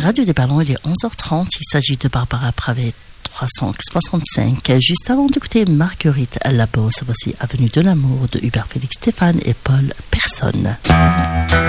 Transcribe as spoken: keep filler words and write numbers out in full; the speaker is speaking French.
Radio des Ballons, il est onze heures trente. Il s'agit de Barbara Pravet, trois cent soixante-cinq. Juste avant d'écouter Marguerite Labosse, voici Avenue de l'amour de Hubert Félix Stéphane et Paul Personne.